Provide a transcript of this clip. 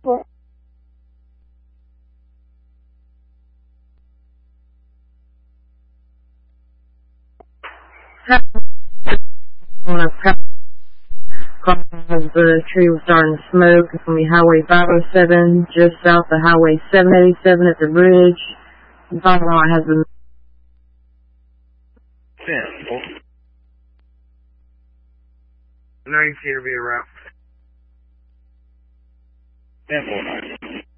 What? On a prep because the tree was starting to smoke. It's going to be Highway 507, just south of Highway 787 at the bridge. The fire alarm has been... Yeah. 90 to be around. 10-4.